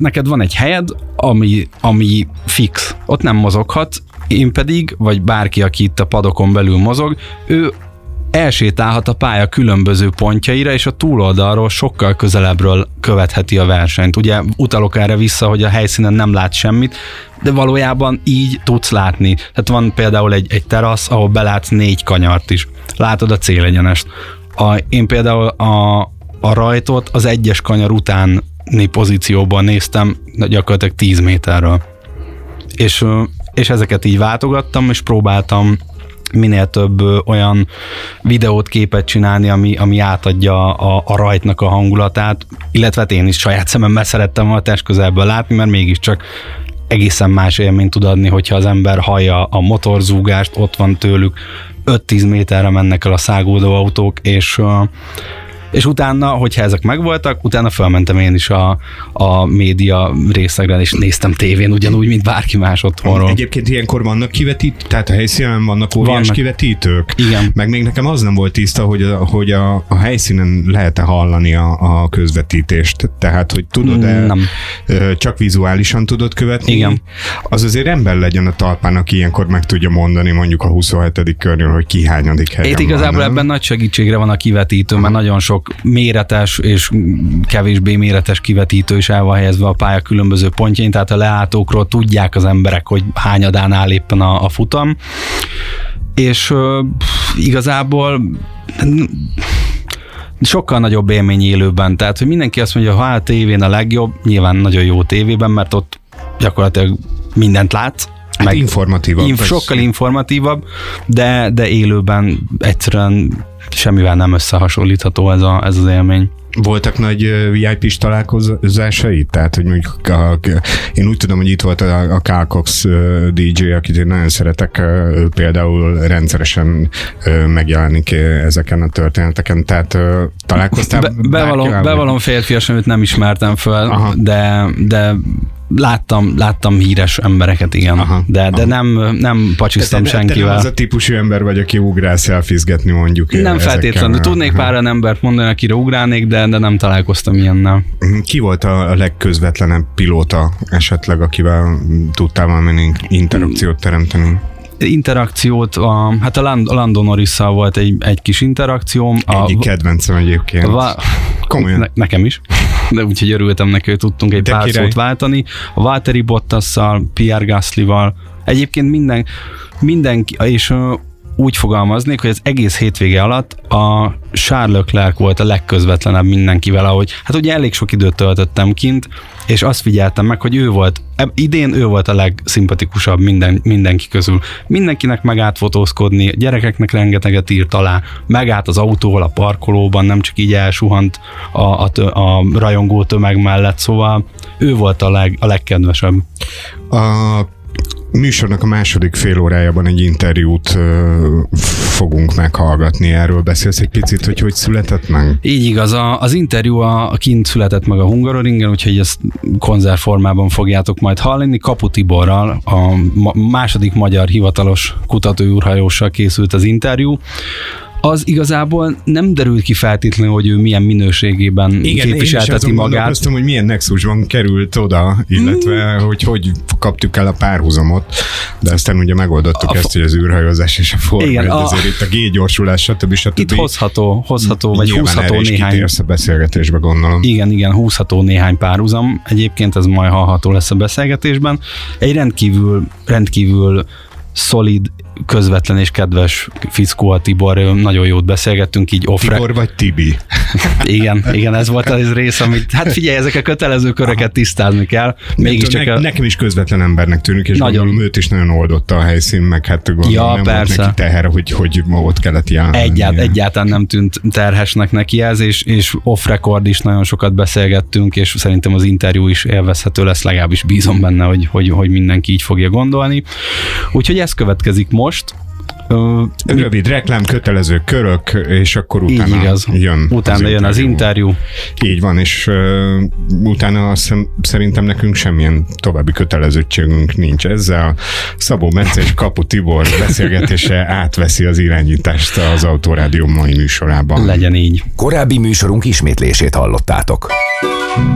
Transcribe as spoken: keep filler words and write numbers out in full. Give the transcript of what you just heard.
neked van egy helyed, ami, ami fix, ott nem mozoghatsz, én pedig, vagy bárki, aki itt a padokon belül mozog, ő elsétálhat a pálya különböző pontjaira, és a túloldalról sokkal közelebbről követheti a versenyt. Ugye utalok erre vissza, hogy a helyszínen nem lát semmit, de valójában így tudsz látni. Tehát van például egy, egy terasz, ahol belátsz négy kanyart is. Látod a célegyenest. A, én például a, a rajtot az egyes kanyar utáni pozícióban néztem gyakorlatilag tíz méterről. És, és ezeket így váltogattam, és próbáltam minél több olyan videót, képet csinálni, ami, ami átadja a, a rajtnak a hangulatát, illetve én is saját szememmel szerettem volna testközelből látni, mert mégiscsak egészen más élményt tud adni, hogyha az ember hallja a motorzúgást, ott van tőlük, öt-tíz méterre mennek el a szágódó autók, és és utána, hogyha ezek megvoltak, utána felmentem én is a, a média részlegre, és néztem tévén ugyanúgy, mint bárki más otthonról. Egyébként ilyenkor vannak kivetítők, tehát a helyszínen vannak óriás vannak. kivetítők? Igen. Meg még nekem az nem volt tiszta, hogy a, hogy a, a helyszínen lehet-e hallani a, a közvetítést. Tehát, hogy tudod-e, nem. csak vizuálisan tudod követni? Igen. Az azért ember legyen a talpán, aki ilyenkor meg tudja mondani mondjuk a huszonhetedik körnél, hogy ki hányadik helyen Itt igazából van, ebben nagy segítségre van a kivetítő, mert nagyon sok méretes és kevésbé méretes kivetítő is el van helyezve a pálya különböző pontjain, tehát a leálltókról tudják az emberek, hogy hányadán áll éppen a, a futam, és uh, igazából sokkal nagyobb élmény élőben, tehát hogy mindenki azt mondja, ha a tévén a legjobb, nyilván nagyon jó tévében, mert ott gyakorlatilag mindent látsz, hát meg informatívabb. Inf- sokkal informatívabb, de, de élőben egyszerűen semmivel nem összehasonlítható ez, a, ez az élmény. Voltak nagy vé i pés találkozásai? Tehát, hogy mondjuk a, én úgy tudom, hogy itt volt a, a Carl Cox dé dzsé, akit én nagyon szeretek, ő például rendszeresen megjelenik ezeken a történeteken, tehát találkoztál? Be, bevallom, bevallom férfiasan, őt nem ismertem fel, de, de Láttam, láttam híres embereket, igen, aha, de, de nem, nem pacsiztam senkivel. Te nem az a típusú ember vagy, aki ugrál szelfizgetni mondjuk. Nem feltétlenül. Tudnék pár embert mondani, akire ugrálnék, de, de nem találkoztam ilyennel. Ki volt a legközvetlenebb pilóta esetleg, akivel tudtál valami interakciót teremteni? Interakciót, a, hát a Lando Norrisszal volt egy, egy kis interakcióm. Egyik kedvencem egyébként. Va, Komolyan. Ne, nekem is, de úgyhogy örültem neki, hogy tudtunk egy de pár király. szót váltani. A Valtteri Bottasszal, Pierre Gaslyval, egyébként minden, mindenki, és uh, úgy fogalmaznék, hogy az egész hétvége alatt a Charles Leclerc volt a legközvetlenebb mindenkivel, ahogy, hát ugye elég sok időt töltöttem kint, és azt figyeltem meg, hogy ő volt, idén ő volt a legszimpatikusabb minden, mindenki közül. Mindenkinek megállt fotózkodni, gyerekeknek rengeteget írt alá, megállt az autóval a parkolóban, nem csak így elsuhant a, a, a rajongó tömeg mellett, szóval ő volt a, leg, a legkedvesebb. A műsornak a második fél órájában egy interjút ö, fogunk meghallgatni. Erről beszélsz egy picit, hogy hogy született meg? Így igaz, a, az interjú a, a kint született meg a Hungaroringen, úgyhogy ezt konzervformában fogjátok majd hallani. Kapu Tiborral, a ma, második magyar hivatalos kutatóűrhajóssal készült az interjú. Az igazából nem derült ki feltétlenül, hogy ő milyen minőségében igen, képviselteti magát. Igen, én is hogy milyen nexusban került oda, illetve mm. hogy hogy kaptuk el a párhuzamot, de aztán ugye megoldottuk a ezt, hogy az űrhajózás és a Forma egy, azért itt a G-gyorsulás, stb. stb. Itt hozható, hozható vagy húzható néhány. Nyilván a beszélgetésbe, gondolom. Igen, igen, húzható néhány párhuzam. Egyébként ez majd hallható lesz a beszélgetésben. Egy rendkívül, rendkívül szolid, közvetlen és kedves fickó a Tibor, nagyon jót beszélgettünk így off-re. Tibor vagy Tibi? Igen, igen, ez volt az rész, amit, hát figyelj, ezek a kötelező köröket tisztázni kell. Mégis csak ne, a... Nekem is közvetlen embernek tűnik, és nagyon... gondolom őt is nagyon oldotta a helyszín, meg hát gondolom ja, nem persze. volt neki teher, hogy, hogy ott kellett jelenni. Egyált, egyáltalán nem tűnt terhesnek neki ez, és, és off-record is nagyon sokat beszélgettünk, és szerintem az interjú is élvezhető lesz, legalábbis bízom benne, hogy, hogy, hogy mindenki így fogja gondolni. Úgyhogy ez következik most. Uh, Rövid reklám, kötelező körök, és akkor utána igaz. jön Utána az jön az interjú. Így van, és uh, utána azt szerintem nekünk semmilyen további kötelezettségünk nincs. Ezzel Szabó Bence és Kapu Tibor beszélgetése átveszi az irányítást az Autorádió mai műsorában. Legyen így. Korábbi műsorunk ismétlését hallottátok.